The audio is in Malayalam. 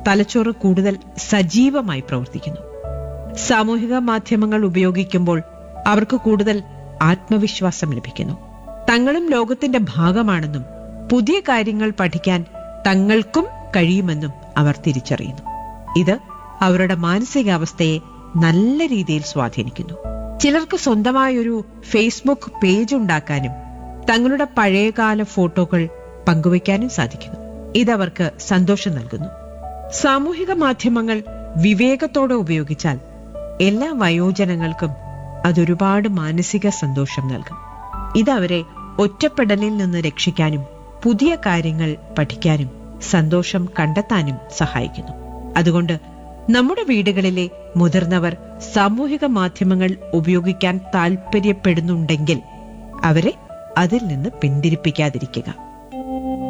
തലച്ചോറ് കൂടുതൽ സജീവമായി പ്രവർത്തിക്കുന്നു. സാമൂഹിക മാധ്യമങ്ങൾ ഉപയോഗിക്കുമ്പോൾ അവർക്ക് കൂടുതൽ ആത്മവിശ്വാസം ലഭിക്കുന്നു. തങ്ങളും ലോകത്തിന്റെ ഭാഗമാണെന്നും പുതിയ കാര്യങ്ങൾ പഠിക്കാൻ തങ്ങൾക്കും കഴിയുമെന്നും അവർ തിരിച്ചറിയുന്നു. ഇത് അവരുടെ മാനസികാവസ്ഥയെ നല്ല രീതിയിൽ സ്വാധീനിക്കുന്നു. ചിലർക്ക് സ്വന്തമായൊരു ഫേസ്ബുക്ക് പേജ് ഉണ്ടാക്കാനും തങ്ങളുടെ പഴയകാല ഫോട്ടോകൾ പങ്കുവയ്ക്കാനും സാധിക്കുന്നു. ഇതവർക്ക് സന്തോഷം നൽകുന്നു. സാമൂഹിക മാധ്യമങ്ങൾ വിവേകത്തോടെ ഉപയോഗിച്ചാൽ എല്ലാ വയോജനങ്ങൾക്കും അതൊരുപാട് മാനസിക സന്തോഷം നൽകും. ഇതവരെ ഒറ്റപ്പെടലിൽ നിന്ന് രക്ഷിക്കാനും പുതിയ കാര്യങ്ങൾ പഠിക്കാനും സന്തോഷം കണ്ടെത്താനും സഹായിക്കുന്നു. അതുകൊണ്ട് നമ്മുടെ വീടുകളിലെ മുതിർന്നവർ സാമൂഹിക മാധ്യമങ്ങൾ ഉപയോഗിക്കാൻ താൽപര്യപ്പെടുന്നുണ്ടെങ്കിൽ അവരെ അതിൽ നിന്ന് പിന്തിരിപ്പിക്കാതിരിക്കുക.